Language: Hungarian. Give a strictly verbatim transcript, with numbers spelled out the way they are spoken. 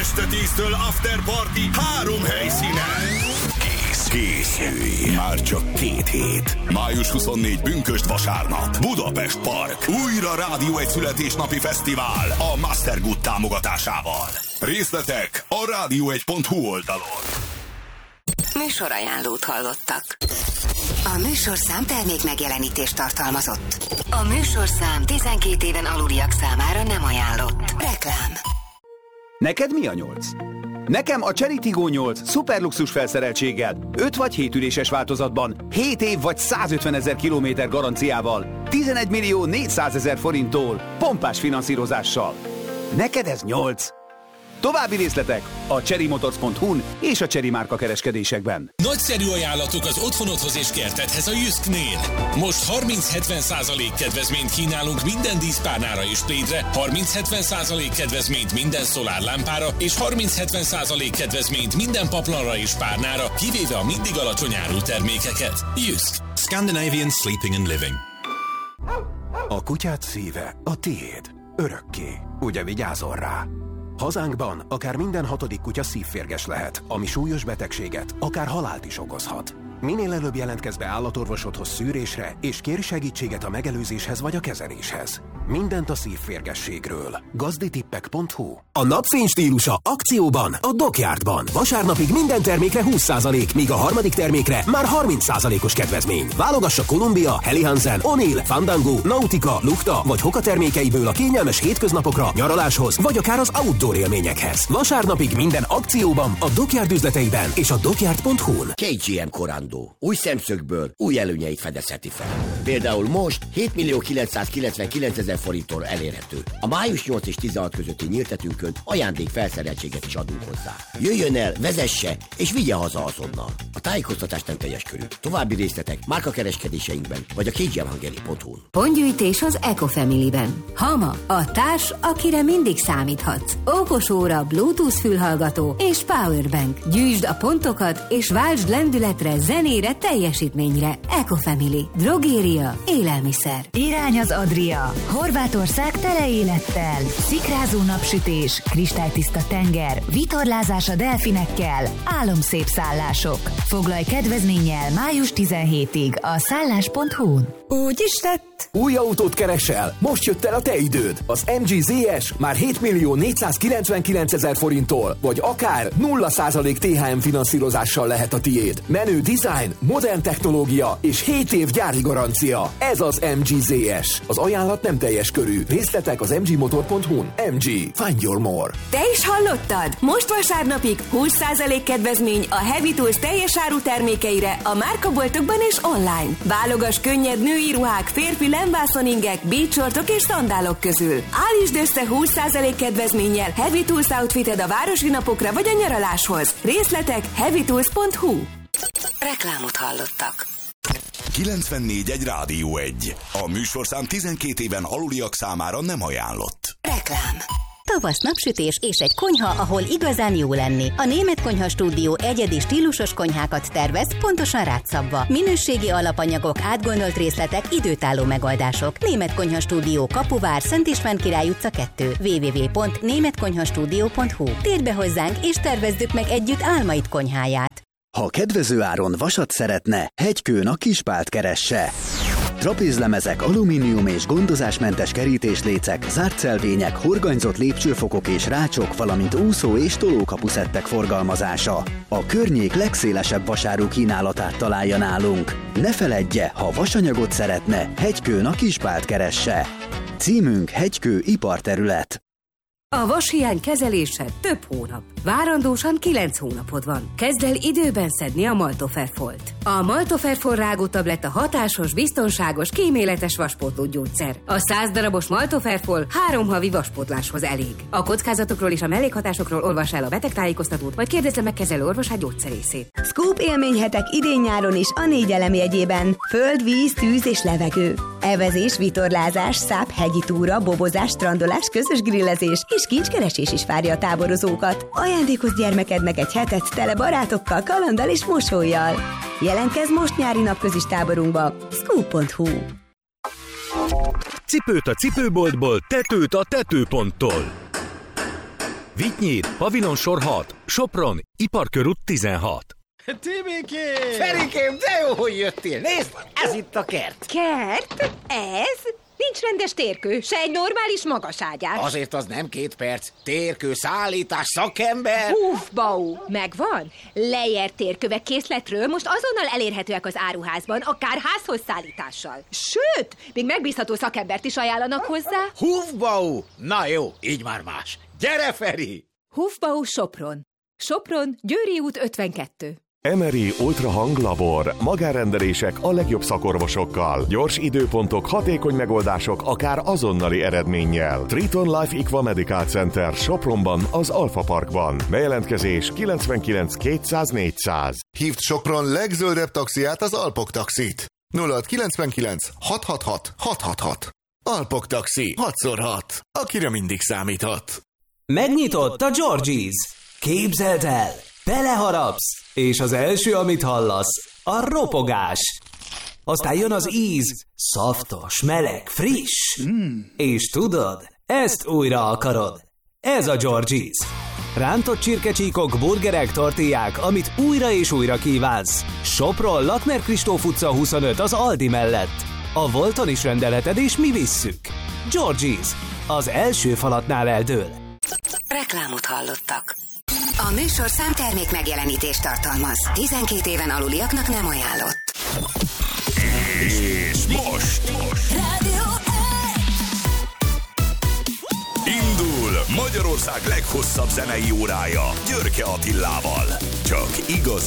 Este tíztől After Party három helyszínen. Készülj! Már csak két hét. május huszonnégy pünkösd vasárnap. Budapest Park. Újra Rádió egy születésnapi fesztivál a Mastergood támogatásával. Részletek a rádió egy pont hu oldalon. Műsorajánlót hallottak. A műsorszám termék megjelenítést tartalmazott. A műsorszám tizenkét éven aluliak számára nem ajánlott. Reklám. Neked mi a nyolc? Nekem a Chery Tiggo nyolc szuperluxus felszereltséggel, öt vagy hét üléses változatban, hét év vagy százötvenezer kilométer garanciával, tizenegy millió négyszázezer forinttól, pompás finanszírozással. Neked ez nyolc. További részletek a chery motors pont hu-n és a Chery márka kereskedésekben. Nagyszerű ajánlatok az otthonodhoz és kertedhez a Jysknél. Most harminc-hetven százalék kedvezményt kínálunk minden díszpárnára és plédre, harminc-hetven százalék kedvezményt minden szolárlámpára és harminc-hetven százalék kedvezményt minden paplanra és párnára, kivéve a mindig alacsony árú termékeket. Jysk. Scandinavian Sleeping and Living. A kutyád szíve a tiéd. Örökké. Ugye vigyázol rá? Hazánkban akár minden hatodik kutya szívférges lehet, ami súlyos betegséget, akár halált is okozhat. Minél előbb jelentkezz be állatorvosodhoz szűrésre, és kérj segítséget a megelőzéshez vagy a kezeléshez. Mindent a szívférgességről. gazditippek pont hu. A napfény stílusa akcióban a Dockyardban. Vasárnapig minden termékre húsz százalék, míg a harmadik termékre már harminc százalékos kedvezmény. Válogassa Columbia, Helly Hansen, O'Neill, Fandango, Nautica, Lukta vagy Hoka termékeiből a kényelmes hétköznapokra, nyaraláshoz vagy akár az outdoor élményekhez. Vasárnapig minden akcióban a Dockyard üzleteiben és a dockyard pont hu-n. ká gé em Korando. Új szemszögből új előnyeit fedezheti fel. Például most hét millió kilencszázkilencvenkilencezer forinttól elérhető. A május nyolc és tizenhat közötti nyíltetünkön ajándék felszereltséget is adunk hozzá. Jöjjön el, vezesse és vigye haza azonnal. A tájékoztatás nem teljes körű. További részletek márkakereskedéseinkben vagy a ká gé em hungary pont hu-n. Pontgyűjtés az Ecofamily-ben. Hama, a társ, akire mindig számíthatsz. Okos óra, Bluetooth fülhallgató és powerbank. Gyűjtsd a pontokat és váltsd lendületre, zenére, teljesítményre. Ecofamily. Drogéria, élelmiszer. Irány az Adria. Horvátország tele élettel. Szikrázó napsütés, kristálytiszta tenger, vitorlázás a delfinekkel, álomszép szállások. Foglalj kedvezménnyel május tizenhetedikéig a szállás pont hu-n. Úgy is tett. Új autót keresel? Most jött el a te időd. Az em gé zé es már hét millió négyszázkilencvenkilencezer forinttól, vagy akár nulla százalék té há em finanszírozással lehet a tiéd. Menő design, modern technológia és hét év gyári garancia. Ez az em gé zé es. Az ajánlat nem teljes körű. Részletek az em gé motor pont hu-n. em gé. Find your more. Te is hallottad? Most vasárnapig húsz százalék kedvezmény a Heavy Tools teljes áru termékeire a márkaboltokban és online. Válogass könnyed női ruhák, férfi lemvászoningek, beachshortok és szandálok közül. Állítsd össze húsz százalék kedvezménnyel Heavy Tools outfited a városi napokra vagy a nyaraláshoz. Részletek heavy tools pont hu. Reklámot hallottak. kilencvennégy egy Rádió egy. A műsorszám tizenkét éven aluliak számára nem ajánlott. Reklám. Tavasz, napsütés és egy konyha, ahol igazán jó lenni. A Német Konyha Stúdió egyedi stílusos konyhákat tervez, pontosan rád szabva. Minőségi alapanyagok, átgondolt részletek, időtálló megoldások. Német Konyha Stúdió, Kapuvár, Szent István Király utca kettő. double-u double-u double-u pont német konyha stúdió pont hu. Térd be hozzánk és tervezzük meg együtt álmaid konyháját. Ha kedvező áron vasat szeretne, Hegykőn a Kispált keresse. Trapézlemezek, alumínium és gondozásmentes kerítéslécek, zártszelvények, horganyzott lépcsőfokok és rácsok, valamint úszó- és tolókapuszettek forgalmazása. A környék legszélesebb vasáru kínálatát találja nálunk. Ne feledje, ha vasanyagot szeretne, Hegykőn a Kispált keresse. Címünk Hegykő iparterület. A vashiány kezelése több hónap. Várandósan kilenc hónapod van. Kezd el időben szedni a Maltoferfolt. A Maltoferfol rágótabletta hatásos, biztonságos, kíméletes vaspótló gyógyszer. A száz darabos Maltoferfol három havi vaspótláshoz elég. A kockázatokról és a mellékhatásokról olvass el a betegtájékoztatót, vagy kérdezze meg kezelő orvosát gyógyszerészét. Scoop élményhetek idén-nyáron is a négy elem jegyében. Föld, víz, tűz és levegő. Evezés, vitorlázás, száp, hegyi túra, bobozás, strandolás, közös grillezés és kincskeresés is várja a táborozókat. Ajándékozz gyermekednek egy hetet tele barátokkal, kalanddal és mosollyal. Jelentkezz most nyári napközis táborunkba. scoop pont hu. Cipőt a cipőboltból, tetőt a tetőponttól. Vitynyír, Pavilon sor hat, Sopron, Iparkörút tizenhat. Tibikém! Ferikém, de jó, hogy jöttél! Nézd, ez itt a kert! Kert? Ez? Nincs rendes térkő, se egy normális magaságyás. Azért az nem két perc. Térkő, szállítás, szakember... Húf, bau, megvan. Leért térkövek készletről most azonnal elérhetőek az áruházban, akár házhoz szállítással. Sőt, még megbízható szakembert is ajánlanak hozzá. Húfbau! Na jó, így már más. Gyere, Feri! Húfbau Sopron. Sopron, Győri út ötvenkettő. Emery Ultra Hanglabor. Magánrendelések a legjobb szakorvosokkal. Gyors időpontok, hatékony megoldások, akár azonnali eredménnyel. Triton Life Equa Medical Center Sopronban, az Alfa Parkban. Bejelentkezés kilencvenkilenc kétszáz négyszáz. Hívd Sopron legzöldebb taxiát, az Alpok Taxit. nulla hat kilencvenkilenc hat hat hat hat hat hat. Alpok Taxi. hat szor hat. Akire mindig számíthat. Megnyitott a Georgies. Képzeld el! Beleharapsz, és az első, amit hallasz, a ropogás. Aztán jön az íz, szaftos, meleg, friss. Mm. És tudod, ezt újra akarod. Ez a Georgies. Rántott csirkecsíkok, burgerek, tortillák, amit újra és újra kívánsz. Sopron, Lakner Kristóf utca huszonöt az Aldi mellett. A Volton is rendelheted, és mi visszük. Georgies, az első falatnál eldől. Reklámot hallottak. A műsor számtermék megjelenítést tartalmaz. tizenkét éven aluliaknak nem ajánlott. És most, most. Rádió indul Magyarország leghosszabb zenei órája Györke Attilával. Csak igaz